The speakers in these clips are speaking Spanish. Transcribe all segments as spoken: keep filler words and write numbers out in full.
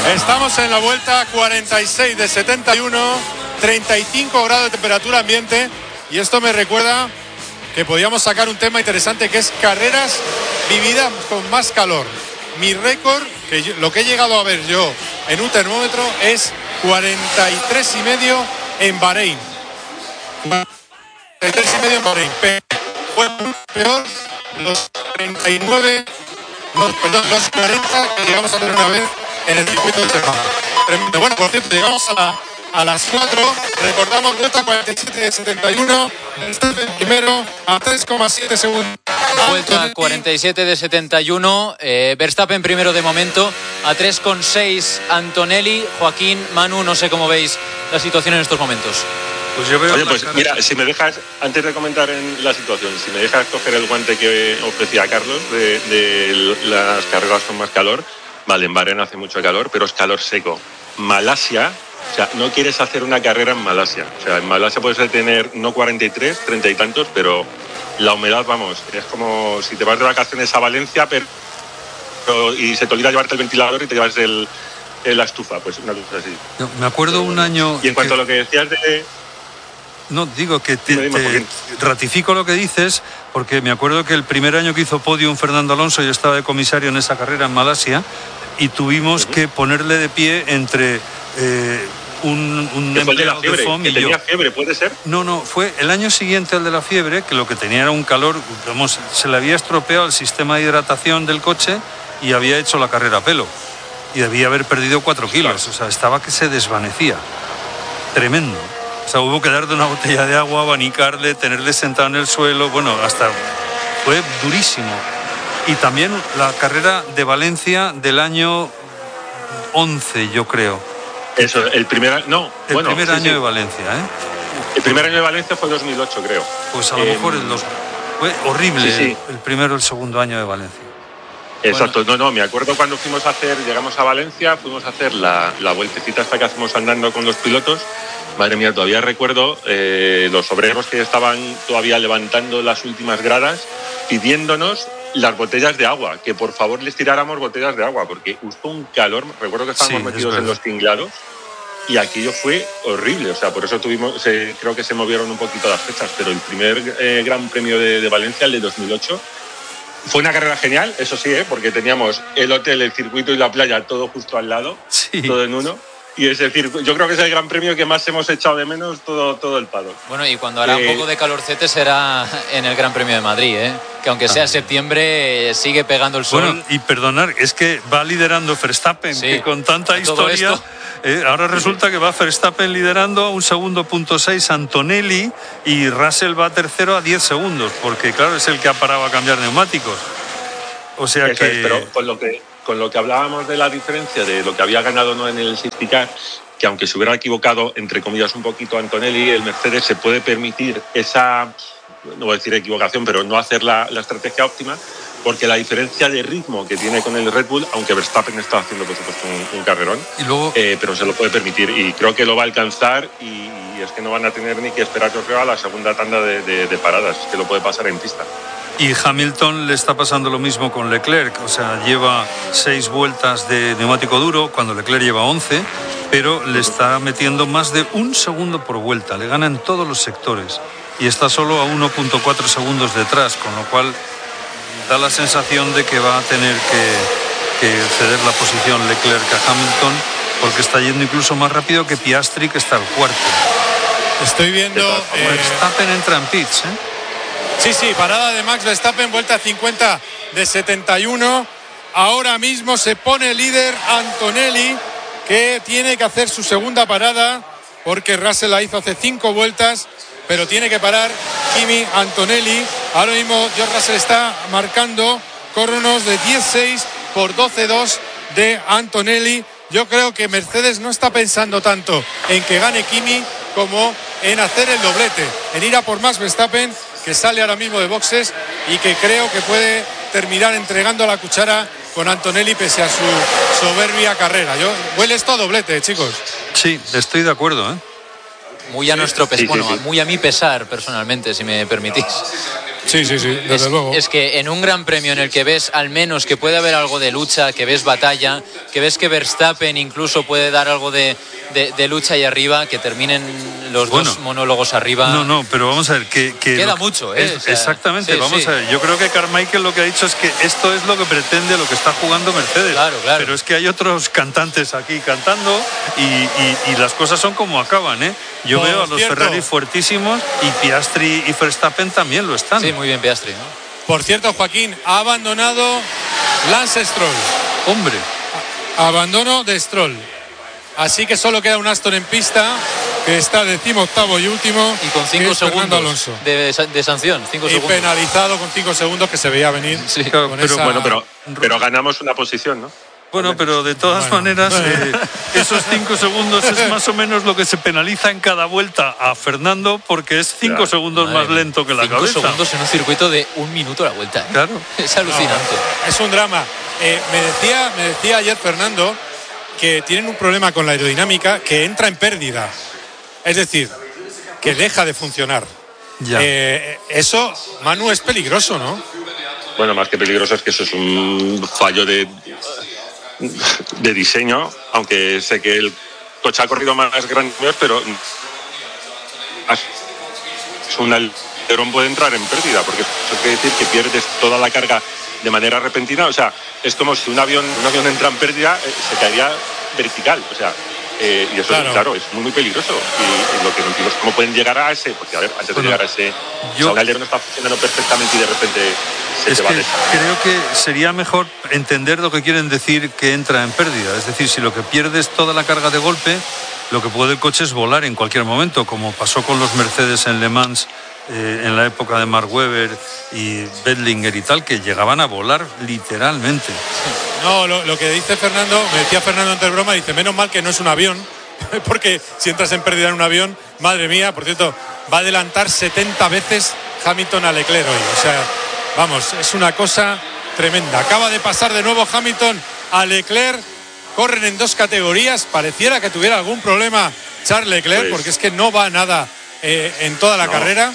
Estamos en la vuelta cuarenta y seis de setenta y uno, treinta y cinco grados de temperatura ambiente, y esto me recuerda que podíamos sacar un tema interesante que es carreras vividas con más calor. Mi récord, que yo, lo que he llegado a ver yo en un termómetro, es cuarenta y tres y medio en Bahrein. cuarenta y tres y medio en Bahrein. Fue peor los treinta y nueve, no, perdón, los cuarenta que llegamos a tener una vez en el circuito de Cerrado. Tremendo. Bueno, por cierto, llegamos a, la, a las cuatro. Recordamos vuelta cuarenta y siete de setenta y uno. El primero a tres coma siete segundos. Vuelta cuarenta y siete de setenta y uno. Eh, Verstappen primero de momento. A tres coma seis Antonelli. Joaquín, Manu, no sé cómo veis la situación en estos momentos. Pues yo veo. Oye, pues mira, si me dejas, antes de comentar en la situación, si me dejas coger el guante que ofrecía Carlos de, de las carreras con más calor. Vale, en Bahrein hace mucho calor, pero es calor seco. Malasia, o sea, no quieres hacer una carrera en Malasia. O sea, en Malasia puedes tener no cuarenta y tres, treinta y tantos, pero la humedad, vamos, es como si te vas de vacaciones a Valencia, pero, pero y se te olvida llevarte el ventilador y te llevas el, el, la estufa, pues una cosa así. Yo me acuerdo un año... Y en cuanto que... a lo que decías de... No, digo que te, dime, dime, te ratifico lo que dices, porque me acuerdo que el primer año que hizo podium Fernando Alonso, yo estaba de comisario en esa carrera en Malasia, y tuvimos uh-huh. que ponerle de pie entre eh, un, un empleado de, la fiebre, de F O M que y tenía yo. Fiebre, ¿puede ser? No, no, fue el año siguiente al de la fiebre, que lo que tenía era un calor, vamos, se le había estropeado el sistema de hidratación del coche y había hecho la carrera a pelo. Y debía haber perdido cuatro kilos, claro. O sea, estaba que se desvanecía. Tremendo. O sea, hubo que darle una botella de agua, abanicarle, tenerle sentado en el suelo, bueno, hasta fue durísimo. Y también la carrera de Valencia del año once, yo creo. Eso, el primer, no, el bueno, primer sí, año sí. de Valencia, ¿eh? El primer año de Valencia fue dos mil ocho, creo. Pues a lo eh, mejor el dos, fue horrible, sí, sí. El, el primero o el segundo año de Valencia. Exacto, bueno. no, no, me acuerdo cuando fuimos a hacer, llegamos a Valencia, fuimos a hacer la, la vueltecita hasta que hacemos andando con los pilotos. Madre mía, todavía recuerdo eh, los obreros que estaban todavía levantando las últimas gradas pidiéndonos las botellas de agua, que por favor les tiráramos botellas de agua, porque justo un calor, recuerdo que estábamos sí, metidos en los tinglados y aquello fue horrible, o sea, por eso tuvimos, se, creo que se movieron un poquito las fechas, pero el primer eh, Gran Premio de, de Valencia, el de dos mil ocho, fue una carrera genial, eso sí, ¿eh? Porque teníamos el hotel, el circuito y la playa todo justo al lado, sí. todo en uno. Y es decir, yo creo que es el gran premio que más hemos echado de menos todo, todo el paddock. Bueno, y cuando hará eh, un poco de calorcete será en el Gran Premio de Madrid, ¿eh? Que aunque sea septiembre sigue pegando el sol. Bueno, y perdonar, es que va liderando Verstappen, sí, que con tanta historia, eh, ahora resulta que va Verstappen liderando a un segundo punto seis Antonelli y Russell va tercero a diez segundos, porque claro, es el que ha parado a cambiar neumáticos. O sea Eso que... Es, pero con lo que... Con lo que hablábamos de la diferencia de lo que había ganado no en el safety car, que aunque se hubiera equivocado, entre comillas, un poquito Antonelli, el Mercedes se puede permitir esa, no voy a decir equivocación, pero no hacer la, la estrategia óptima, porque la diferencia de ritmo que tiene con el Red Bull, aunque Verstappen está haciendo, por supuesto, un, un carrerón, y luego... eh, pero se lo puede permitir y creo que lo va a alcanzar y, y es que no van a tener ni que esperar, yo creo, a la segunda tanda de, de, de paradas, es que lo puede pasar en pista. Y Hamilton le está pasando lo mismo con Leclerc, o sea, lleva seis vueltas de neumático duro cuando Leclerc lleva once, pero le está metiendo más de un segundo por vuelta, le gana en todos los sectores y está solo a uno punto cuatro segundos detrás, con lo cual da la sensación de que va a tener que, que ceder la posición Leclerc a Hamilton, porque está yendo incluso más rápido que Piastri, que está al cuarto. Estoy viendo... Eh... Verstappen entra en pits, ¿eh? Sí, sí, parada de Max Verstappen, vuelta cincuenta de setenta y uno. Ahora mismo se pone líder Antonelli, que tiene que hacer su segunda parada, porque Russell la hizo hace cinco vueltas, pero tiene que parar Kimi Antonelli. Ahora mismo George Russell está marcando cronos de diez seis por doce dos de Antonelli. Yo creo que Mercedes no está pensando tanto en que gane Kimi como en hacer el doblete, en ir a por Max Verstappen, que sale ahora mismo de boxes y que creo que puede terminar entregando la cuchara con Antonelli pese a su soberbia carrera. Yo, huele esto a doblete, chicos. Sí, estoy de acuerdo, ¿eh? Muy a sí, nuestro pesar, sí, bueno, sí, sí. muy a mi pesar personalmente, si me permitís. Sí, sí, sí, desde es, luego. Es que en un gran premio en el que ves al menos que puede haber algo de lucha, que ves batalla, que ves que Verstappen incluso puede dar algo de, de, de lucha ahí arriba, que terminen los bueno, dos monólogos arriba. No, no, pero vamos a ver, que... que queda que, mucho, ¿eh? Es, o sea, exactamente, sí, vamos sí. a ver. Yo creo que Carmichael lo que ha dicho es que esto es lo que pretende, lo que está jugando Mercedes. Claro, claro. Pero es que hay otros cantantes aquí cantando y, y, y las cosas son como acaban, ¿eh? Yo Por veo a los cierto, Ferrari fuertísimos y Piastri y Verstappen también lo están. Sí, muy bien Piastri, ¿no? Por cierto, Joaquín, ha abandonado Lance Stroll. Hombre. Abandono de Stroll. Así que solo queda un Aston en pista, que está decimoctavo y último. Y con cinco segundos Alonso. De, de sanción. Cinco y segundos. penalizado con cinco segundos que se veía venir. Sí, claro, con pero, esa... Bueno, pero, pero ganamos una posición, ¿no? Bueno, pero de todas bueno, maneras, eh, esos cinco segundos es más o menos lo que se penaliza en cada vuelta a Fernando, porque es cinco claro, segundos más mía. lento que la cinco cabeza. Cinco segundos en un circuito de un minuto la vuelta. ¿eh? Claro. Es alucinante. No, es un drama. Eh, me, decía, me decía ayer Fernando que tienen un problema con la aerodinámica que entra en pérdida. Es decir, que deja de funcionar. Ya. Eh, eso, Manu, es peligroso, ¿no? Bueno, más que peligroso es que eso es un fallo de... de diseño, aunque sé que el coche ha corrido más grandes, pero un alerón puede entrar en pérdida, porque eso quiere decir que pierdes toda la carga de manera repentina. O sea, es como si un avión un avión entra en pérdida, eh, se caería vertical. O sea, eh, y eso claro. Es, claro, es muy, muy peligroso. Y, y lo que no entiendo es cómo pueden llegar a ese, porque a ver, antes bueno, de llegar a ese, yo, o sea, un alerón está funcionando perfectamente y de repente se es te va que de creo que sería mejor entender lo que quieren decir que entra en pérdida. Es decir, si lo que pierdes toda la carga de golpe, lo que puede el coche es volar en cualquier momento, como pasó con los Mercedes en Le Mans eh, en la época de Mark Webber y Bedlinger y tal, que llegaban a volar literalmente. No, lo, lo que dice Fernando, me decía Fernando entre broma, dice, menos mal que no es un avión, porque si entras en pérdida en un avión, madre mía, por cierto, va a adelantar setenta veces Hamilton a Leclerc hoy. O sea, vamos, es una cosa tremenda. Acaba de pasar de nuevo Hamilton a Leclerc, corren en dos categorías, pareciera que tuviera algún problema Charles Leclerc, pues, porque es que no va nada eh, en toda la no. carrera.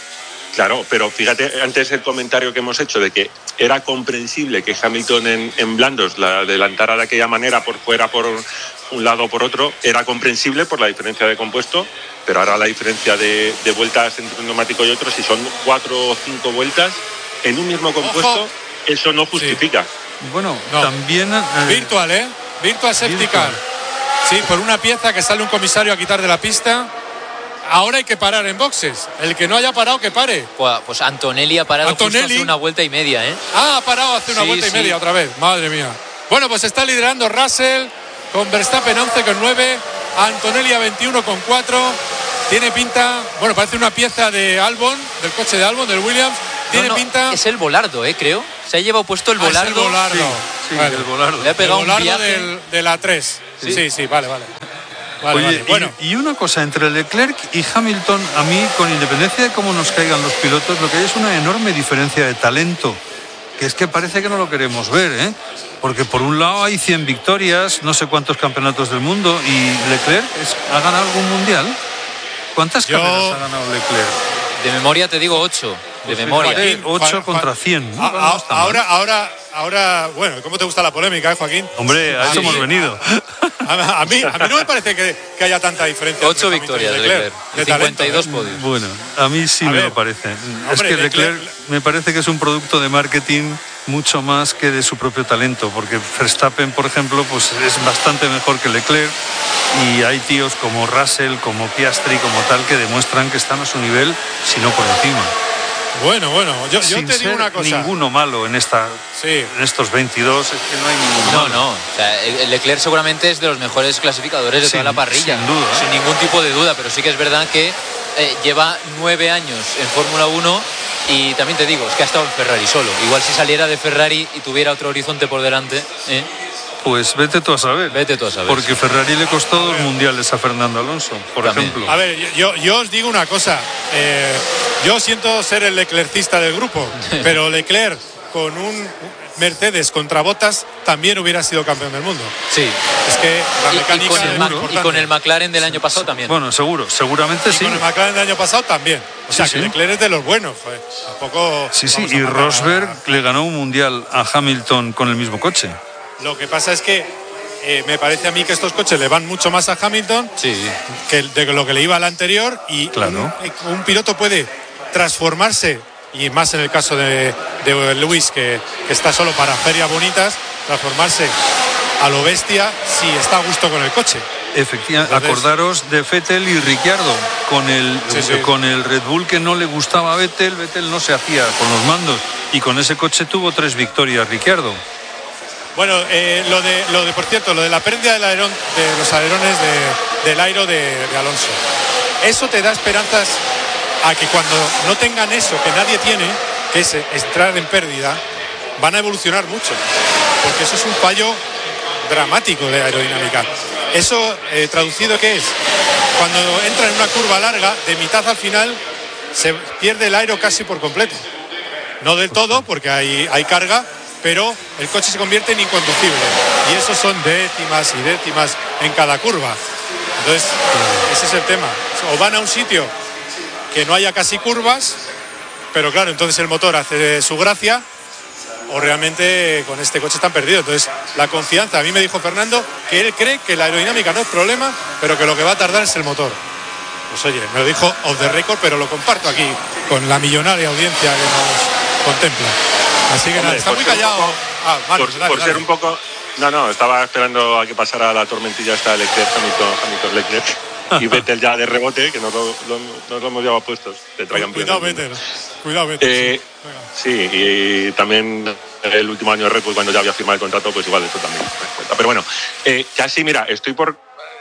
Claro, pero fíjate, antes el comentario que hemos hecho de que era comprensible que Hamilton en, en blandos la adelantara de aquella manera por fuera, por un lado o por otro, era comprensible por la diferencia de compuesto, pero ahora la diferencia de, de vueltas entre un neumático y otro, si son cuatro o cinco vueltas en un mismo compuesto, ¡ojo! Eso no justifica. Sí. Bueno, no. también... Eh, virtual, ¿eh? Virtual Safety Car. Sí, por una pieza que sale un comisario a quitar de la pista. Ahora hay que parar en boxes. El que no haya parado, que pare. Pues, pues Antonelli ha parado Antonelli. justo hace una vuelta y media, ¿eh? Ah, ha parado hace una sí, vuelta sí. y media otra vez. Madre mía. Bueno, pues está liderando Russell con Verstappen a once con nueve, Antonelli a veintiuno con cuatro. Tiene pinta, bueno, parece una pieza de Albon, del coche de Albon, del Williams. Tiene no, no, pinta... Es el Volardo, ¿eh? Creo. Se ha llevado puesto el Volardo. Ah, es el Volardo. Sí, sí, vale. el Volardo. Le ha pegado el Volardo un viaje. Del, de la tres. Sí, sí, sí, vale, vale. Vale, Oye, vale. Bueno. y, y una cosa, entre Leclerc y Hamilton, a mí, con independencia de cómo nos caigan los pilotos, lo que hay es una enorme diferencia de talento, que es que parece que no lo queremos ver, ¿eh? Porque por un lado hay cien victorias, no sé cuántos campeonatos del mundo, y Leclerc es, ¿ha ganado algún mundial? ¿Cuántas Yo... carreras ha ganado Leclerc? De memoria te digo ocho. De Pues memoria. Joaquín, ocho contra cien. ¿no? A, a, ahora, ahora, ahora, bueno, ¿cómo te gusta la polémica, eh, Joaquín? Hombre, a eso mí, hemos venido. A, a, mí, a mí no me parece que, que haya tanta diferencia. Ocho victorias de Leclerc, de cincuenta y dos podios. Bueno, a mí sí a me ver, lo parece. Hombre, es que Leclerc, Leclerc me parece que es un producto de marketing mucho más que de su propio talento, porque Verstappen, por ejemplo, pues es bastante mejor que Leclerc, y hay tíos como Russell, como Piastri, como tal, que demuestran que están a su nivel, si no por encima. Bueno, bueno, yo, yo Sin te digo ser una cosa. Ninguno malo en esta, sí. en estos veintidós, es que no hay ninguno No, malo. no. O sea, el Leclerc seguramente es de los mejores clasificadores de Sin, toda la parrilla. Sin duda. Sin ningún tipo de duda, pero sí que es verdad que eh, lleva nueve años en Fórmula uno y también te digo, es que ha estado en Ferrari solo. Igual si saliera de Ferrari y tuviera otro horizonte por delante... ¿eh? Pues vete tú a saber. Vete tú a saber. Porque Ferrari le costó dos mundiales a Fernando Alonso, por También. ejemplo. A ver, yo, yo os digo una cosa. Eh, yo siento ser el Leclercista del grupo, pero Leclerc con un Mercedes contra Bottas también hubiera sido campeón del mundo. Sí. Es que la mecánica y, y, con, el, es Ma- y con el McLaren del año pasado también. Bueno, seguro, seguramente y sí. con el McLaren del año pasado también. O sea, sí, que sí. Leclerc es de los buenos. Pues, tampoco. Sí, sí, y Rosberg a... le ganó un mundial a Hamilton con el mismo coche. Lo que pasa es que eh, me parece a mí que estos coches le van mucho más a Hamilton sí. que de lo que le iba al anterior. Y claro. un, un piloto puede transformarse, y más en el caso de, de Lewis, que, que está solo para ferias bonitas, transformarse a lo bestia si está a gusto con el coche. Efectivamente, entonces, acordaros de Vettel y Ricciardo con el, sí, sí. con el Red Bull que no le gustaba a Vettel. Vettel no se hacía con los mandos y con ese coche tuvo tres victorias Ricciardo. Bueno, eh, lo de lo de por cierto, lo de la pérdida del alerón, de los alerones de, del airo de, de Alonso, eso te da esperanzas a que cuando no tengan eso que nadie tiene, que es entrar en pérdida, van a evolucionar mucho, porque eso es un fallo dramático de aerodinámica. Eso, eh, traducido, ¿qué es? Cuando entra en una curva larga, de mitad al final, se pierde el aero casi por completo. No del todo, porque hay, hay carga, pero el coche se convierte en inconducible. Y eso son décimas y décimas en cada curva. Entonces, ese es el tema. O van a un sitio que no haya casi curvas, pero claro, entonces el motor hace su gracia, o realmente con este coche están perdidos. Entonces, la confianza, a mí me dijo Fernando que él cree que la aerodinámica no es problema, pero que lo que va a tardar es el motor. Pues oye, me lo dijo off the record, pero lo comparto aquí con la millonaria audiencia que nos contempla. Así que nada, está muy callado. Poco, ah, Mario, por dale, por dale. ser un poco... No, no, estaba esperando a que pasara la tormentilla esta Leclerc, Hamilton, Hamilton, Leclerc. Y Vettel ya de rebote, que nos lo, lo, nos lo hemos llevado puestos. De Cuidado, Vettel. Cuidado, Vettel. Eh, sí, y también el último año de Red Bull, cuando ya había firmado el contrato, pues igual eso también me cuenta. Pero bueno, eh, casi, mira, estoy por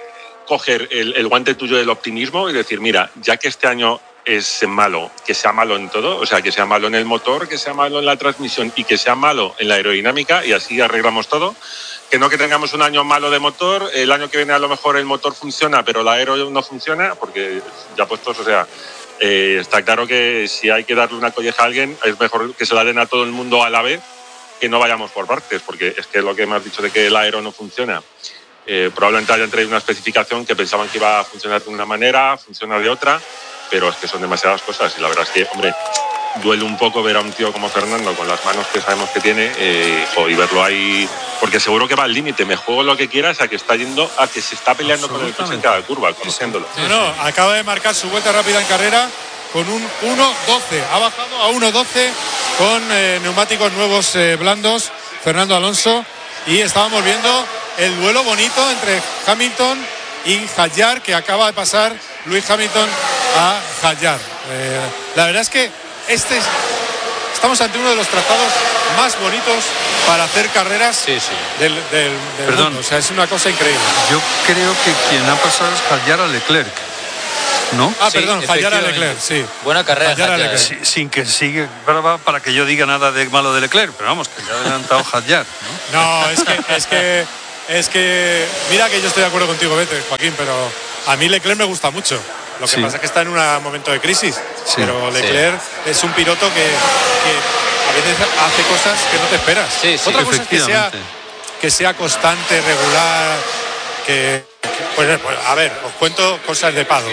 coger el, el guante tuyo del optimismo y decir, mira, ya que este año es malo, que sea malo en todo, o sea, que sea malo en el motor, que sea malo en la transmisión y que sea malo en la aerodinámica, y así arreglamos todo. Que no que tengamos un año malo de motor, el año que viene a lo mejor el motor funciona, pero la aero no funciona, porque ya puestos, o sea, eh, está claro que si hay que darle una colleja a alguien, es mejor que se la den a todo el mundo a la vez, que no vayamos por partes, porque es que lo que me has dicho de que el aero no funciona, eh, probablemente hayan traído una especificación que pensaban que iba a funcionar de una manera, funciona de otra, pero es que son demasiadas cosas y la verdad es que, hombre, duele un poco ver a un tío como Fernando con las manos que sabemos que tiene eh, y verlo ahí, porque seguro que va al límite, me juego lo que quieras a que está yendo, a que se está peleando con el coche en cada curva, conociéndolo. No, no, acaba de marcar su vuelta rápida en carrera con un uno doce, ha bajado a uno doce con eh, neumáticos nuevos eh, blandos Fernando Alonso, y estábamos viendo el duelo bonito entre Hamilton y Hadjar, que acaba de pasar Lewis Hamilton a Hadjar. Eh, la verdad es que este es, estamos ante uno de los trazados más bonitos para hacer carreras sí, sí. del, del, del Perdón. mundo. O sea, es una cosa increíble. Yo creo que quien ha pasado es Hadjar a Leclerc, ¿no? Ah, Sí, perdón, Hadjar a Leclerc, sí. Buena carrera, Hadjar a Hadjar. Leclerc. Sí, sin que siga para, para que yo diga nada de malo de Leclerc, pero vamos, que ya ha adelantado Hadjar, ¿no? No, es que, es que, es que, mira que yo estoy de acuerdo contigo, Vete, Joaquín, pero a mí Leclerc me gusta mucho. Lo que Sí. pasa es que está en un momento de crisis, Sí. pero Leclerc sí. es un piloto que, que a veces hace cosas que no te esperas. Sí, sí. Otra cosa es que sea, que sea constante, regular, que, que pues, pues, a ver, os cuento cosas de Pado.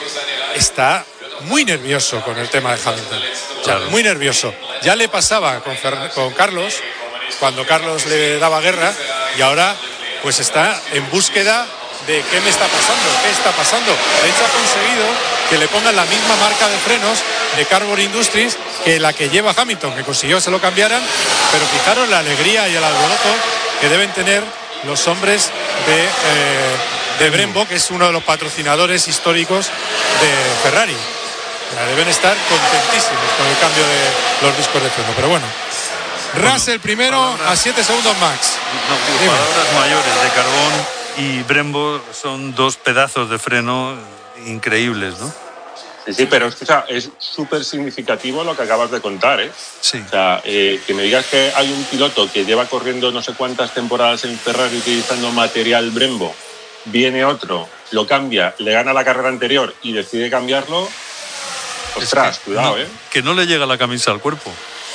Está muy nervioso con el tema de Hamilton, o sea, muy nervioso. Ya le pasaba con, Fer, con Carlos, cuando Carlos le daba guerra, y ahora pues está en búsqueda de qué me está pasando, qué está pasando. De hecho, ha conseguido que le pongan la misma marca de frenos de Carbon Industries que la que lleva Hamilton, que consiguió que se lo cambiaran, pero fijaros la alegría y el alboroto que deben tener los hombres de, eh, de Brembo, que es uno de los patrocinadores históricos de Ferrari. Deben estar contentísimos con el cambio de los discos de freno, pero bueno. Russell primero palabras, a siete segundos Max. No, digo, palabras mayores de Carbón y Brembo son dos pedazos de freno increíbles, ¿no? Sí, sí, pero escucha, es súper significativo lo que acabas de contar, ¿eh? Sí. O sea, eh, que me digas que hay un piloto que lleva corriendo no sé cuántas temporadas en Ferrari utilizando material Brembo, viene otro, lo cambia, le gana la carrera anterior y decide cambiarlo. Ostras, que cuidado, no, ¿eh? Que no le llega la camisa al cuerpo.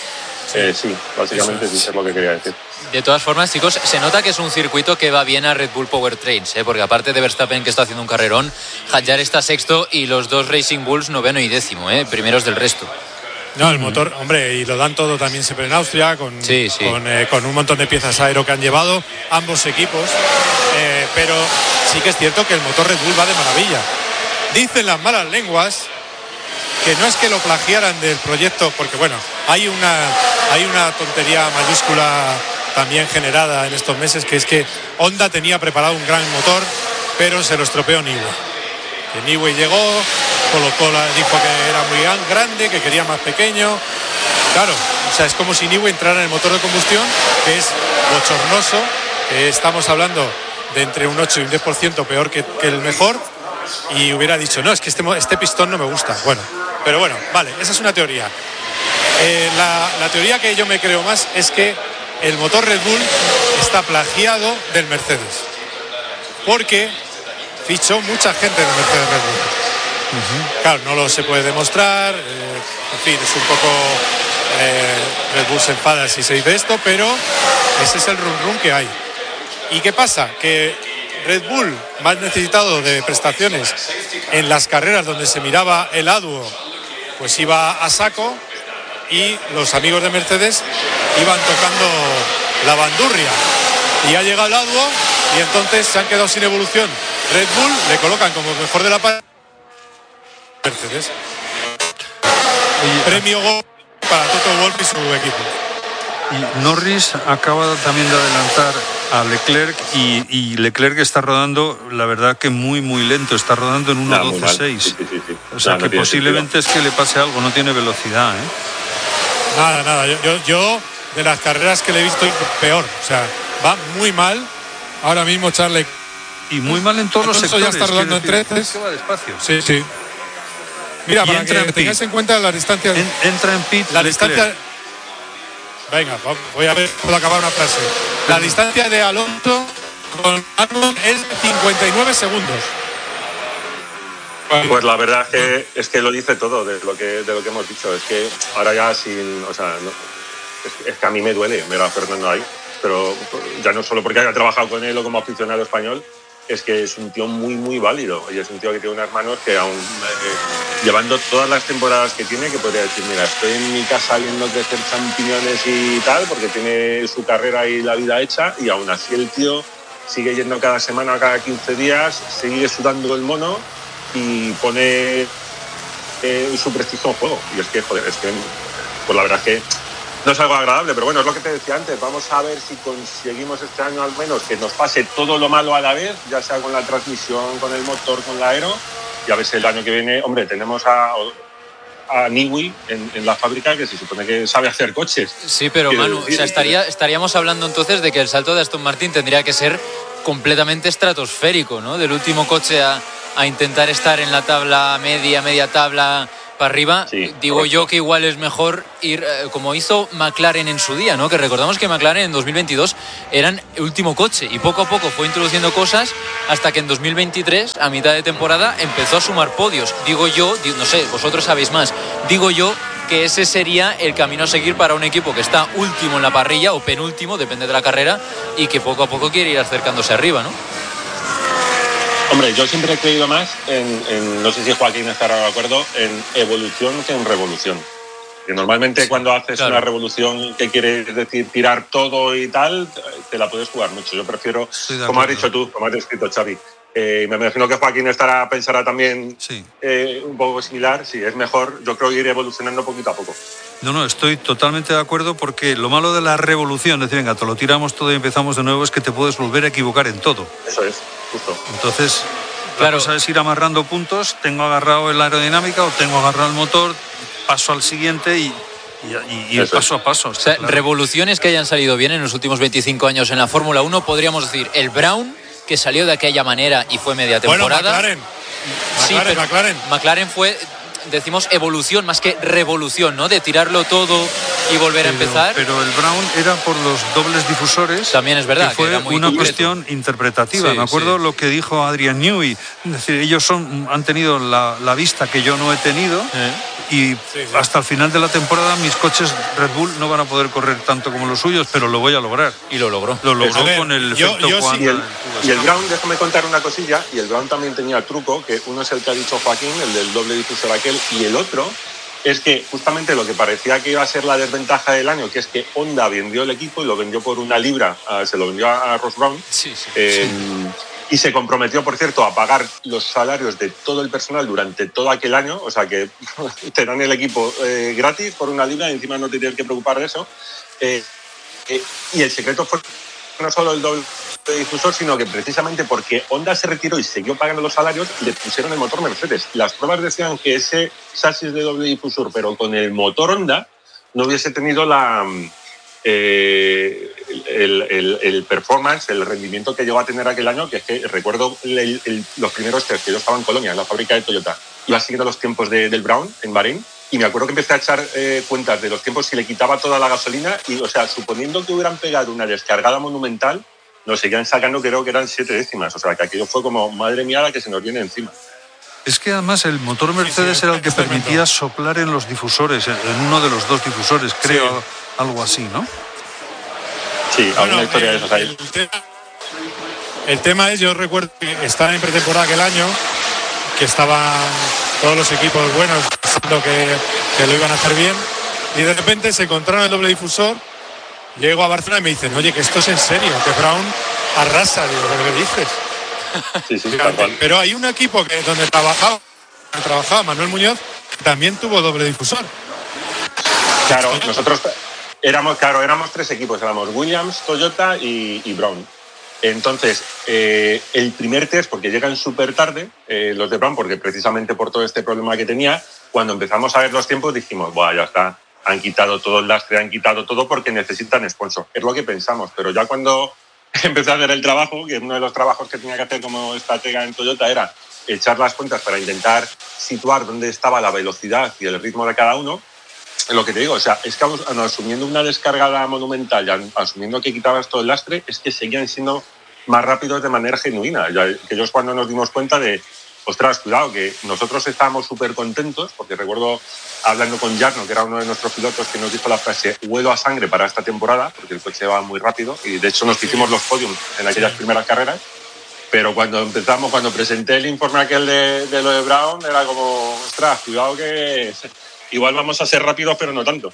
Sí, eh, sí básicamente es. sí, es lo que quería decir. De todas formas, chicos, se nota que es un circuito que va bien a Red Bull Powertrains, ¿eh? Porque aparte de Verstappen, que está haciendo un carrerón, Hadjar está sexto y los dos Racing Bulls noveno y décimo, ¿eh? Primeros del resto. No, el motor, hombre, y lo dan todo también siempre en Austria, con, sí, sí. con, eh, con un montón de piezas aero que han llevado ambos equipos, eh, pero sí que es cierto que el motor Red Bull va de maravilla. Dicen las malas lenguas que no es que lo plagiaran del proyecto, porque bueno, hay una, hay una tontería mayúscula también generada en estos meses, que es que Honda tenía preparado un gran motor, pero se lo estropeó Newey. Que Newey llegó, colocó la, dijo que era muy grande, que quería más pequeño. Claro, o sea, es como si Newey entrara en el motor de combustión, que es bochornoso, que estamos hablando de entre un ocho y un diez por ciento peor que, que el mejor, y hubiera dicho, no, es que este, este pistón no me gusta. Bueno, pero bueno, vale, esa es una teoría. Eh, la, la teoría que yo me creo más es que el motor Red Bull está plagiado del Mercedes, porque fichó mucha gente del Mercedes Red Bull. Uh-huh. Claro, no lo se puede demostrar, eh, en fin, es un poco eh, Red Bull se enfada si se dice esto, pero ese es el rum rum que hay. ¿Y qué pasa? Que Red Bull, más necesitado de prestaciones en las carreras donde se miraba el aduo, pues iba a saco, y los amigos de Mercedes iban tocando la bandurria, y ha llegado el aduo y entonces se han quedado sin evolución. Red Bull le colocan como mejor de la parrilla Mercedes. Premio gol para Toto Wolff y su equipo. Y Norris acaba también de adelantar a Leclerc, y, y Leclerc está rodando, la verdad que muy muy lento, está rodando en uno doce seis. Sí, sí, sí. O sea, no, que no posiblemente sentido. Es que le pase algo, no tiene velocidad, ¿eh? Nada, nada, yo, yo, yo de las carreras que le he visto peor, o sea, va muy mal ahora mismo Charles. Y muy mal en todos los sectores. Ya está rodando en treces. Que va despacio. Sí, sí. Mira, y para que en tengáis en cuenta la distancia. En, entra en pit. La distancia. Venga, voy a ver, puedo acabar una frase. La distancia de Alonso con Albon es cincuenta y nueve segundos. Pues la verdad es que, es que lo dice todo de lo que, de lo que hemos dicho. Es que ahora ya sin. O sea, no, es, es que a mí me duele ver a Fernando ahí. Pero ya no solo porque haya trabajado con él o como aficionado español, es que es un tío muy, muy válido. Y es un tío que tiene unas manos que aún, eh, llevando todas las temporadas que tiene, que podría decir, mira, estoy en mi casa viendo crecer champiñones y tal, porque tiene su carrera y la vida hecha, y aún así el tío sigue yendo cada semana, cada quince días, sigue sudando el mono y pone eh, su prestigio en juego. Y es que, joder, es que, pues la verdad es que no es algo agradable, pero bueno, es lo que te decía antes. Vamos a ver si conseguimos este año al menos que nos pase todo lo malo a la vez, ya sea con la transmisión, con el motor, con la aero, y a ver si el año que viene, hombre, tenemos a, a Newey en, en la fábrica, que se supone que sabe hacer coches. Sí, pero Manu, decir, o sea, estaría, estaríamos hablando entonces de que el salto de Aston Martin tendría que ser completamente estratosférico, ¿no? Del último coche a, a intentar estar en la tabla media, media tabla para arriba. Sí, digo correcto. Yo que igual es mejor ir eh, como hizo McLaren en su día, ¿no? Que recordamos que McLaren en dos mil veintidós eran el último coche y poco a poco fue introduciendo cosas hasta que en dos mil veintitrés, a mitad de temporada, empezó a sumar podios. Digo yo, digo, no sé, vosotros sabéis más, digo yo que ese sería el camino a seguir para un equipo que está último en la parrilla o penúltimo, depende de la carrera, y que poco a poco quiere ir acercándose arriba, ¿no? Hombre, yo siempre he creído más en, en, no sé si Joaquín estará de acuerdo, en evolución que en revolución. Que normalmente sí, cuando haces claro. una revolución que quiere decir tirar todo y tal, te la puedes jugar mucho. Yo prefiero, como has dicho tú, como has descrito Xavi, eh, me imagino que Joaquín estará pensará también sí. eh, un poco similar. Sí, es mejor, yo creo, ir evolucionando poquito a poco. No, no, estoy totalmente de acuerdo, porque lo malo de la revolución, es decir, venga, te lo tiramos todo y empezamos de nuevo, es que te puedes volver a equivocar en todo. Eso es, justo. Entonces, claro. La cosa es ir amarrando puntos, tengo agarrado el aerodinámica o tengo agarrado el motor, paso al siguiente y, y, y, y paso a paso. O sea, claro. Revoluciones que hayan salido bien en los últimos veinticinco años en la Fórmula uno, podríamos decir, el Brown, que salió de aquella manera y fue media temporada. Bueno, McLaren. Sí, McLaren, pero McLaren. McLaren fue, decimos, evolución más que revolución, ¿no? De tirarlo todo y volver pero, a empezar. Pero el Brown era por los dobles difusores. También es verdad. Que fue que era muy una concreto. cuestión interpretativa. Sí, Me acuerdo sí. lo que dijo Adrian Newey. Es decir, ellos son, han tenido la, la vista que yo no he tenido. ¿Eh? y sí, sí. hasta el final de la temporada mis coches Red Bull no van a poder correr tanto como los suyos, pero lo voy a lograr. Y lo logró. Lo logró ver, con el yo, efecto yo Juan. Sí. Y el, y el Brown, déjame contar una cosilla, y el Brown también tenía el truco, que uno es el que ha dicho Joaquín, el del doble difusor aquel, y el otro es que justamente lo que parecía que iba a ser la desventaja del año, que es que Honda vendió el equipo y lo vendió por una libra, uh, se lo vendió a, a Ross Brown. Sí, sí, eh, sí. Y se comprometió, por cierto, a pagar los salarios de todo el personal durante todo aquel año. O sea que te dan el equipo eh, gratis por una libra y encima no te tienes que preocupar de eso. Eh, eh, y el secreto fue no solo el doble difusor, sino que precisamente porque Honda se retiró y siguió pagando los salarios, le pusieron el motor Mercedes. Las pruebas decían que ese chasis de doble difusor, pero con el motor Honda, no hubiese tenido la... Eh, el, el, el performance, el rendimiento que llegó a tener aquel año, que es que recuerdo el, el, los primeros test que yo estaba en Colonia, en la fábrica de Toyota, iba siguiendo los tiempos de, del Brown en Bahrein y me acuerdo que empecé a echar eh, cuentas de los tiempos si le quitaba toda la gasolina y, o sea, suponiendo que hubieran pegado una descargada monumental, nos seguían sacando, creo que eran siete décimas, o sea, que aquello fue como, madre mía, la que se nos viene encima. Es que además el motor Mercedes sí, sí, era el que permitía soplar en los difusores, en uno de los dos difusores, creo, sí. algo así, ¿no? Sí, bueno, alguna historia el, de esos ahí. El tema, el tema es, yo recuerdo que estaba en pretemporada aquel año, que estaban todos los equipos buenos pensando que, que lo iban a hacer bien, y de repente se encontraron el doble difusor, llego a Barcelona y me dicen, oye, que esto es en serio, que Brown arrasa, digo, ¿qué dices? Sí, sí, tal cual. Pero hay un equipo que donde trabajaba, trabajaba Manuel Muñoz, también tuvo doble difusor. Claro, nosotros éramos, claro, éramos tres equipos, éramos Williams, Toyota y, y Brown. Entonces, eh, el primer test, porque llegan súper tarde, eh, los de Brown, porque precisamente por todo este problema que tenía, cuando empezamos a ver los tiempos dijimos, buah, ya está, han quitado todo el lastre, han quitado todo porque necesitan sponsor. Es lo que pensamos, pero ya cuando empecé a hacer el trabajo, que uno de los trabajos que tenía que hacer como estratega en Toyota era echar las cuentas para intentar situar dónde estaba la velocidad y el ritmo de cada uno, lo que te digo, o sea, es que asumiendo una descargada monumental y asumiendo que quitabas todo el lastre, es que seguían siendo más rápidos de manera genuina. Ya, que ellos cuando nos dimos cuenta de, ostras, cuidado, que nosotros estábamos súper contentos, porque recuerdo hablando con Jarno, que era uno de nuestros pilotos, que nos dijo la frase, huelo a sangre para esta temporada, porque el coche va muy rápido, y de hecho nos hicimos los podiums en aquellas sí. primeras carreras, pero cuando empezamos, cuando presenté el informe aquel de, de lo de Brown, era como, ostras, cuidado que igual vamos a ser rápidos, pero no tanto.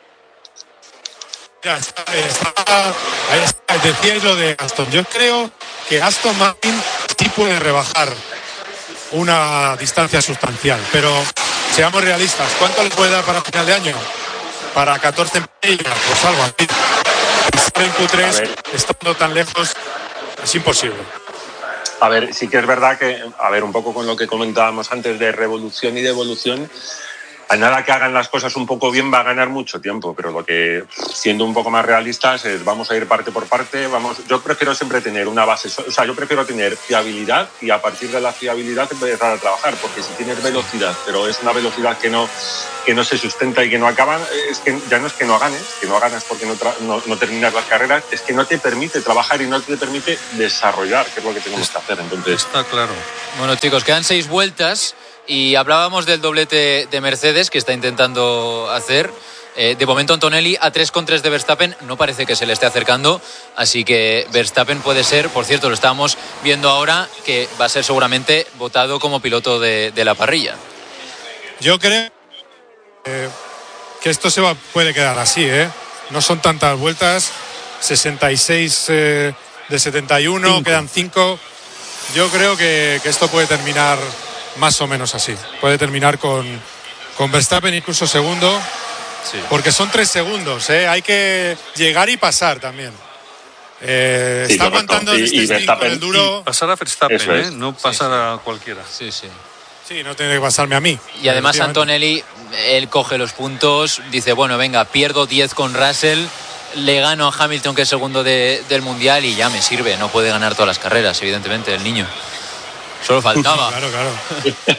Ya está, está, ahí está, decíais lo de Aston. Yo creo que Aston Martin sí puede rebajar una distancia sustancial, pero seamos realistas, ¿cuánto le puede dar para final de año? Para catorce millas, pues algo así. En Q tres, estando tan lejos, es imposible. A ver, sí que es verdad que, a ver, un poco con lo que comentábamos antes de revolución y de evolución, a nada que hagan las cosas un poco bien va a ganar mucho tiempo, pero lo que, siendo un poco más realistas, es vamos a ir parte por parte. Vamos, yo prefiero siempre tener una base, o sea, yo prefiero tener fiabilidad y a partir de la fiabilidad empezar a trabajar, porque si tienes velocidad, pero es una velocidad que no, que no se sustenta y que no acaba, es que ya no es que no ganes, que no ganas porque no, tra- no, no terminas las carreras, es que no te permite trabajar y no te permite desarrollar, que es lo que tenemos que hacer. Entonces, está claro. Bueno, chicos, quedan seis vueltas. Y hablábamos del doblete de Mercedes que está intentando hacer. Eh, de momento Antonelli a tres contra tres de Verstappen no parece que se le esté acercando, así que Verstappen puede ser, por cierto, lo estábamos viendo ahora, que va a ser seguramente votado como piloto de, de la parrilla. Yo creo eh, que esto se va, puede quedar así, ¿eh? No son tantas vueltas, sesenta y seis eh, de setenta y uno, cinco. Quedan cinco. Yo creo que, que esto puede terminar más o menos así. Puede terminar con, con Verstappen incluso segundo, sí. Porque son tres segundos, ¿eh? Hay que llegar y pasar también. Eh, sí, está aguantando y, este y Verstappen, el duro. Pasar a Verstappen, es. ¿eh? No pasar sí, sí. a cualquiera. Sí, sí. Sí, no tiene que pasarme a mí. Y además Antonelli, él coge los puntos, dice, bueno, venga, pierdo diez con Russell, le gano a Hamilton, que es segundo de, del Mundial, y ya me sirve. No puede ganar todas las carreras, evidentemente, el niño. Solo faltaba. Claro, claro.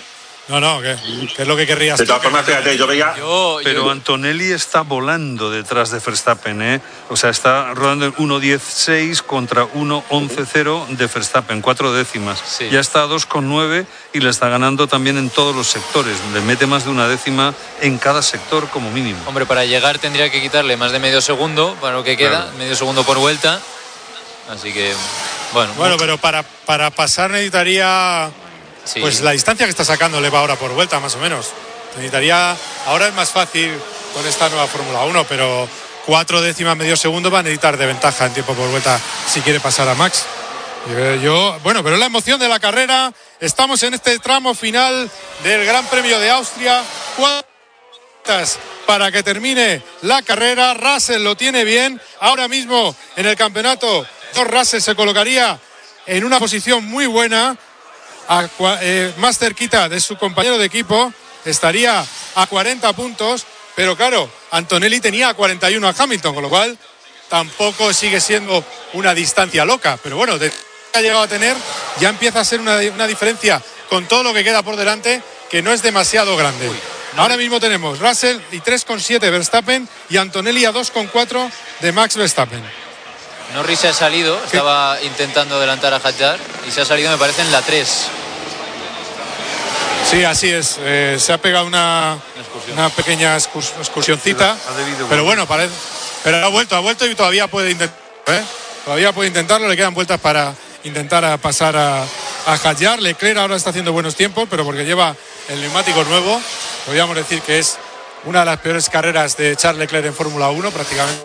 No, no, ¿qué, ¿qué es lo que querrías? De todas formas, fíjate, yo veía... Yo, Pero yo... Antonelli está volando detrás de Verstappen, ¿eh? O sea, está rodando en uno dieciséis contra uno once cero de Verstappen, cuatro décimas. Sí. Ya está a dos coma nueve y le está ganando también en todos los sectores. Le mete más de una décima en cada sector como mínimo. Hombre, para llegar tendría que quitarle más de medio segundo para lo que queda, claro. Medio segundo por vuelta. Así que, bueno. Bueno, pero para, para pasar necesitaría... Sí. Pues la distancia que está sacando le va ahora por vuelta, más o menos. Necesitaría, ahora es más fácil con esta nueva Fórmula uno, pero cuatro décimas medio segundo va a necesitar de ventaja en tiempo por vuelta si quiere pasar a Max. Yo, bueno, pero la emoción de la carrera. Estamos en este tramo final del Gran Premio de Austria. Cuartas para que termine la carrera. Russell lo tiene bien. Ahora mismo en el campeonato, Russell se colocaría en una posición muy buena. A, eh, más cerquita de su compañero de equipo, estaría a cuarenta puntos, pero claro, Antonelli tenía a cuarenta y uno a Hamilton, con lo cual tampoco sigue siendo una distancia loca, pero bueno, de que ha llegado a tener, ya empieza a ser una, una diferencia con todo lo que queda por delante, que no es demasiado grande. Uy, no. Ahora mismo tenemos Russell y tres coma siete Verstappen y Antonelli a dos coma cuatro de Max Verstappen. Norris se ha salido, estaba intentando adelantar a Hadjar y se ha salido, me parece, en la tres. Sí, así es. Eh, se ha pegado una, una pequeña excurs, excursioncita, pero bueno, parece, pero ha vuelto, ha vuelto y todavía puede intentar, ¿eh? Todavía puede intentarlo, le quedan vueltas para intentar a pasar a, a Hadjar. Leclerc ahora está haciendo buenos tiempos, pero porque lleva el neumático nuevo, podríamos decir que es una de las peores carreras de Charles Leclerc en Fórmula uno, prácticamente.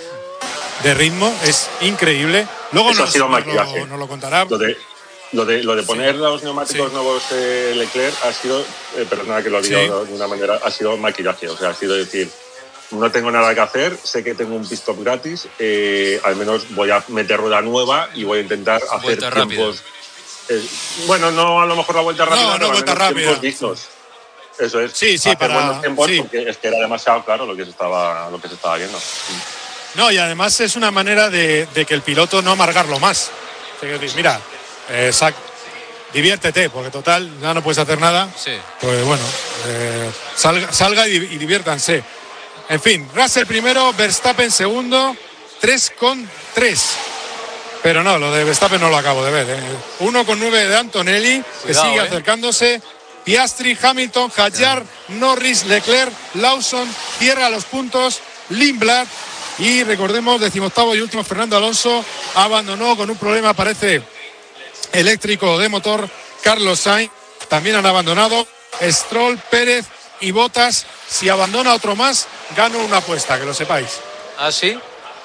De ritmo, es increíble. Luego Eso nos, ha sido nos, lo, nos lo contará. Lo de, lo de, lo de poner sí. los neumáticos sí. nuevos eh, Leclerc ha sido, eh, perdona que lo diga sí. de una manera, ha sido maquillaje. O sea, ha sido decir, no tengo nada que hacer, sé que tengo un pit stop gratis, eh, al menos voy a meter rueda nueva y voy a intentar hacer vuelta tiempos. Eh, bueno, no a lo mejor la vuelta rápida, no, no, pero vuelta rápida. Tiempos dignos. Eso es. Sí, sí, hacer para buenos tiempos sí. porque es que era demasiado claro lo que se estaba, lo que se estaba viendo. No, y además es una manera de, de que el piloto no amargarlo más. Mira, eh, sac, diviértete, porque total, ya no puedes hacer nada. Sí. Pues bueno, eh, salga, salga y, y diviértanse. En fin, Russell primero, Verstappen segundo, tres con tres. Pero no, lo de Verstappen no lo acabo de ver. ¿eh? uno con nueve de Antonelli, Cuidado, que sigue eh. acercándose. Piastri, Hamilton, Hadjar, Norris, Leclerc, Lawson, cierra los puntos, Lindblad. Y recordemos, decimoctavo y último, Fernando Alonso abandonó con un problema, parece, eléctrico de motor. Carlos Sainz también han abandonado. Stroll, Pérez y Bottas. Si abandona otro más, gano una apuesta, que lo sepáis. ¿Ah, sí?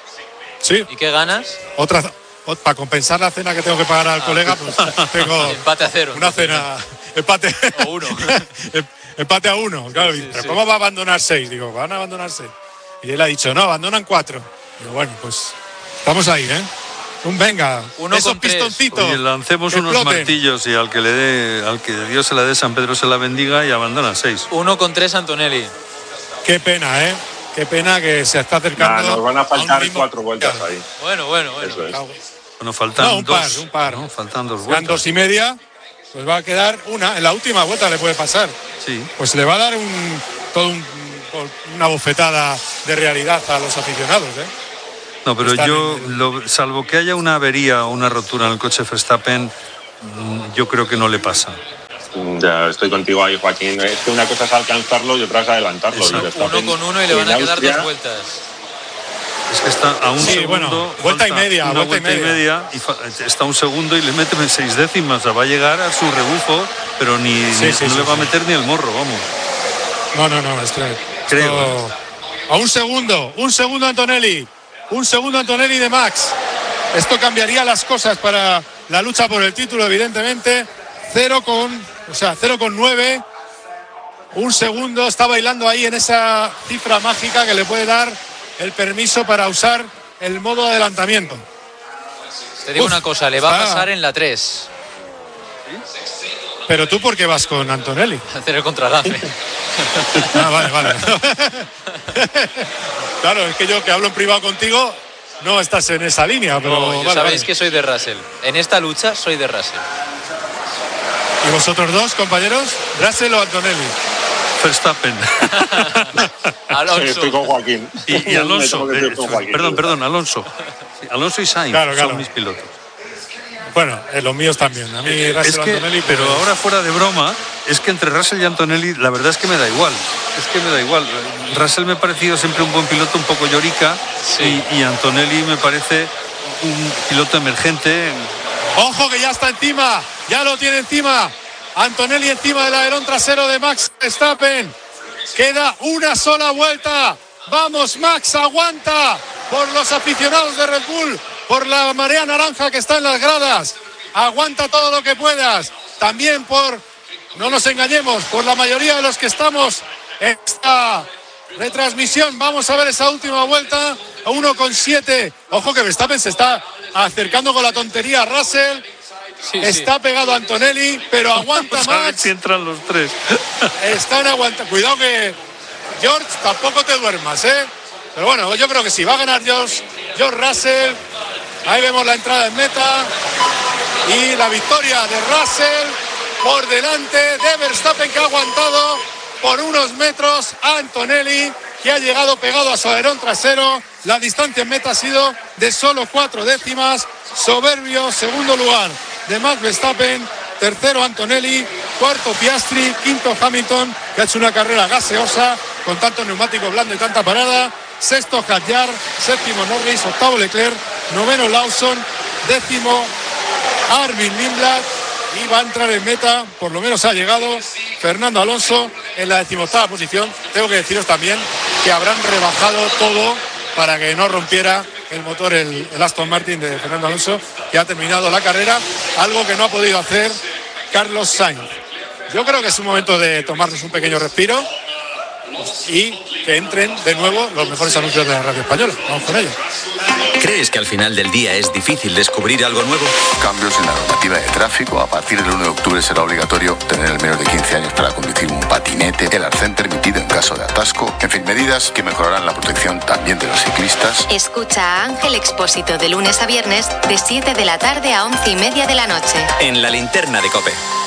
Sí. ¿Y qué ganas? Otra, otra para compensar la cena que tengo que pagar al ah. colega, pues tengo empate a cero. Una cena, empate. O uno. Empate a uno, claro. Sí, pero sí. ¿Cómo va a abandonar seis? Digo, van a abandonar seis. Y él ha dicho, no, abandonan cuatro. Digo, bueno, pues estamos ahí, ¿eh? Un venga, Uno esos con tres. pistoncitos. Oye, lancemos unos exploten. martillos y al que le dé, al que Dios se la dé, San Pedro se la bendiga y abandona seis. Uno con tres, Antonelli. Qué pena, ¿eh? Qué pena que se está acercando. Nah, nos van a faltar a cuatro vueltas ahí. Bueno, bueno, bueno. Eso es. Bueno, faltan no, un dos. par, un par. ¿no? Faltan dos vueltas. dos y media, pues va a quedar una. En la última vuelta le puede pasar. Sí. Pues le va a dar un todo un, una bofetada de realidad a los aficionados, ¿eh? No, pero Están yo, en... lo, salvo que haya una avería o una rotura en el coche Verstappen, yo creo que no le pasa. Ya estoy contigo ahí, Joaquín. Es que una cosa es alcanzarlo y otra es adelantarlo. Uno con uno y le van a quedar Austria... dos vueltas. Es que está a un sí, segundo. Bueno, vuelta y media, una vuelta, vuelta y media. y media y está un segundo y le mete seis décimas. O sea, va a llegar a su rebufo, pero ni, sí, ni sí, no sí, le va sí. a meter ni el morro, vamos. No, no, no, es que creo. Esto... A un segundo, un segundo Antonelli, un segundo Antonelli de Max. Esto cambiaría las cosas para la lucha por el título, evidentemente. Cero con, o sea, cero con nueve. Un segundo, está bailando ahí en esa cifra mágica que le puede dar el permiso para usar el modo adelantamiento. Te digo Uf, una cosa, le va está... a pasar en la tres. Pero tú, ¿por qué vas con Antonelli? Hacer el contragafe. Ah, vale, vale. Claro, es que yo que hablo en privado contigo, no estás en esa línea, pero... No, vale, sabéis vale. que soy de Russell. En esta lucha soy de Russell. ¿Y vosotros dos, compañeros? ¿Russell o Antonelli? Verstappen. Alonso. Sí, estoy con Joaquín. Y, y Alonso. Me tengo que eh, decir con Joaquín. perdón, perdón, Alonso. Sí, Alonso y Sainz Claro, claro. son mis pilotos. Bueno, eh, los míos también. A mí Russell Es o que, Antonelli. pero ahora fuera de broma, es que entre Russell y Antonelli, la verdad es que me da igual. Es que me da igual. Russell me ha parecido siempre un buen piloto, un poco llorica, Sí. y, y Antonelli me parece un piloto emergente. Ojo que ya está encima, ya lo tiene encima. Antonelli encima del alerón trasero de Max Verstappen. Queda una sola vuelta. Vamos, Max, aguanta por los aficionados de Red Bull, por la marea naranja que está en las gradas. Aguanta todo lo que puedas. También por, no nos engañemos, por la mayoría de los que estamos en esta retransmisión. Vamos a ver esa última vuelta. uno con siete. Ojo que Verstappen se está acercando con la tontería a Russell. Sí, Está sí. pegado a Antonelli, pero aguanta Vamos a ver Max. si entran los tres. Están aguantando. Cuidado que George, tampoco te duermas, ¿eh? Pero bueno, yo creo que sí. Va a ganar George, George Russell. Ahí vemos la entrada en meta. Y la victoria de Russell por delante de Verstappen, que ha aguantado por unos metros a Antonelli, que ha llegado pegado a su alerón trasero. La distancia en meta ha sido de solo cuatro décimas. Soberbio segundo lugar de Max Verstappen, tercero Antonelli, cuarto Piastri, quinto Hamilton, que ha hecho una carrera gaseosa con tanto neumático blando y tanta parada, sexto Hadjar, séptimo Norris, octavo Leclerc, noveno Lawson, décimo Arvin Lindblad, y va a entrar en meta, por lo menos ha llegado Fernando Alonso en la decimoctava posición. Tengo que deciros también que habrán rebajado todo para que no rompiera el motor el, el Aston Martin de Fernando Alonso, que ha terminado la carrera, algo que no ha podido hacer Carlos Sainz. Yo creo que es un momento de tomarnos un pequeño respiro y que entren de nuevo los mejores anuncios de la radio española. Vamos con ello. ¿Crees que al final del día es difícil descubrir algo nuevo? Cambios en la normativa de tráfico. A partir del uno de octubre será obligatorio tener el menos de quince años para conducir un patinete, el arcén permitido en caso de atasco. En fin, medidas que mejorarán la protección también de los ciclistas. Escucha a Ángel Expósito de lunes a viernes de siete de la tarde a once y media de la noche. En la linterna de COPE.